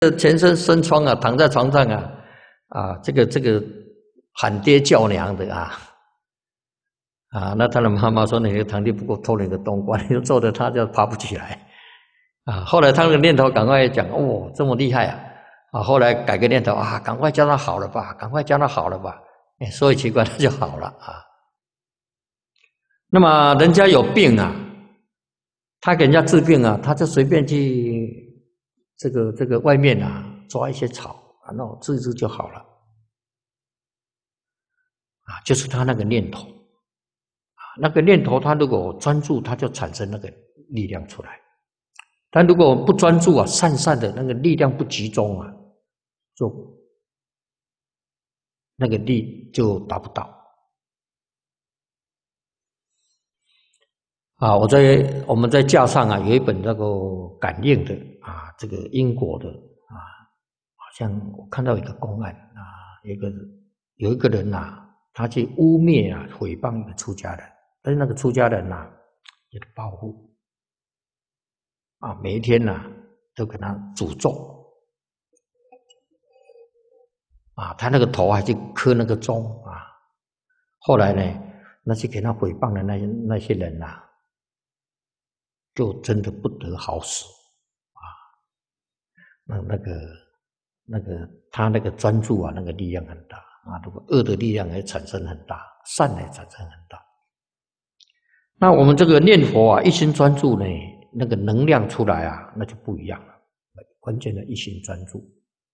全身生疮啊，躺在床上这个喊爹叫娘的那他的妈妈说你的堂弟不够偷你的冬瓜，你就揍得他就爬不起来后来他那个念头赶快讲哦这么厉害后来改个念头赶快叫他好了吧，赶快叫他好了吧，所以奇怪他就好了那么人家有病他给人家治病他就随便去这个外面抓一些草那我治一治就好了就是他那个念头那个念头他如果专注他就产生那个力量出来，但如果不专注散散的那个力量不集中就那个力就达不到我们在架上有一本那个感应的这个因果的好像我看到一个公案有一个人他去污蔑诽谤一个出家人，但是那个出家人也报复每一天都给他诅咒他那个头还去磕那个钟后来呢那些给他诽谤的那些人就真的不得好死那个他那个专注那个力量很大如果恶的力量也产生很大，善也产生很大。那我们这个念佛一心专注呢，那个能量出来那就不一样了。关键的一心专注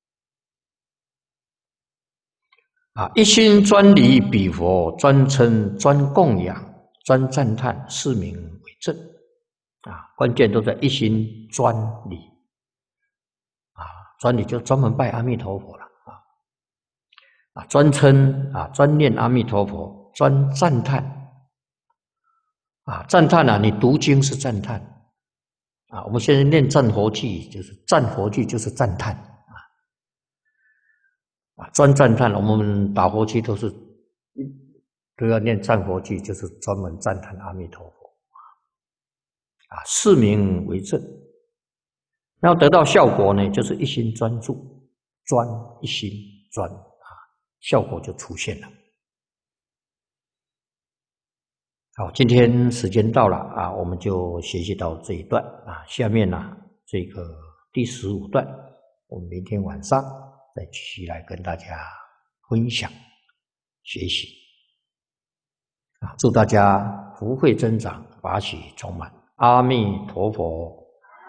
一心专礼彼佛，专称专供养，专赞叹，是名为正关键都在一心专礼专礼就专门拜阿弥陀佛了专称专念阿弥陀佛，专赞叹赞叹你读经是赞叹我们现在念赞佛偈就是赞佛偈就是赞叹专赞叹我们打佛七都要念赞佛偈，就是专门赞叹阿弥陀佛是名为正。要得到效果呢，就是一心专注，专一心专效果就出现了。好，今天时间到了我们就学习到这一段下面这个第15段，我们明天晚上再继续来跟大家分享学习祝大家福慧增长，法喜充满。阿弥陀佛。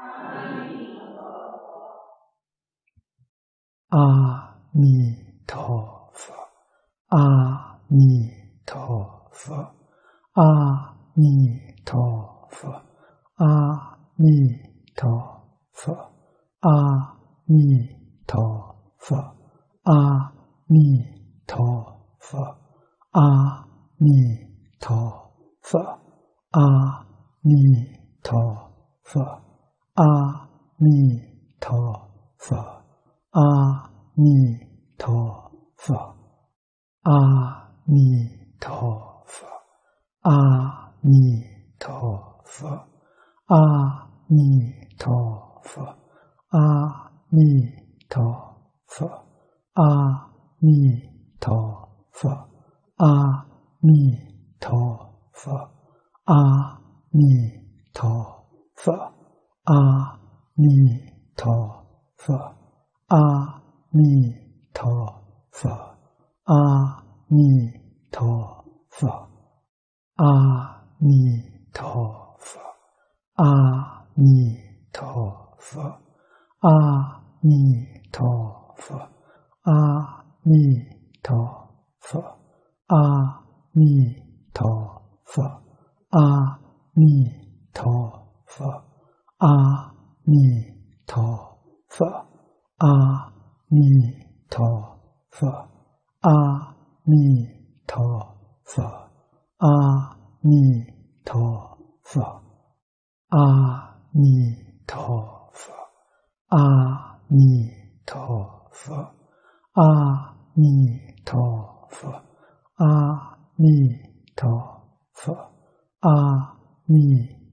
阿弥陀佛，阿弥陀佛，阿弥陀佛，阿弥陀佛，阿弥陀佛，阿弥陀佛，阿弥陀佛，阿弥陀佛，阿弥陀佛。阿弥陀佛，阿弥陀佛，阿弥陀佛，阿弥陀佛，阿弥陀佛，阿弥陀佛，阿弥陀佛，阿弥陀佛，阿弥陀佛。阿弥陀佛，阿弥陀佛，阿弥陀佛，阿弥陀佛，阿弥陀佛，阿弥陀佛，阿弥陀佛，阿弥陀佛，阿弥陀佛。阿弥陀佛，阿弥陀佛，阿弥陀佛，阿弥陀佛，阿弥陀佛，阿弥陀佛，阿弥陀佛，阿弥